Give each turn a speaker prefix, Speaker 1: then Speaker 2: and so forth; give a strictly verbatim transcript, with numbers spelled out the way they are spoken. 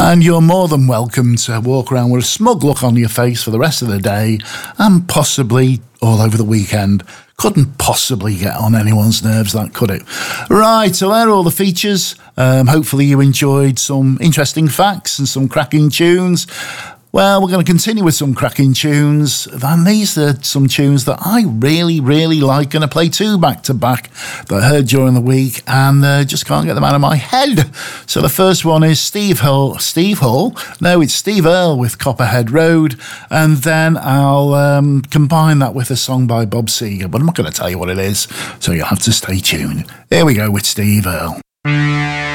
Speaker 1: And you're more than welcome to walk around with a smug look on your face for the rest of the day and possibly all over the weekend. Couldn't possibly get on anyone's nerves, that could it? Right, so there are all the features. Um, hopefully you enjoyed some interesting facts and some cracking tunes. Well, we're going to continue with some cracking tunes, and these are some tunes that I really, really like. Going to play two back-to-back that I heard during the week, and uh, just can't get them out of my head. So the first one is Steve Hull. Steve Hull? No, it's Steve Earle with Copperhead Road, and then I'll um, combine that with a song by Bob Seger, but I'm not going to tell you what it is, so you'll have to stay tuned. Here we go with Steve Earle.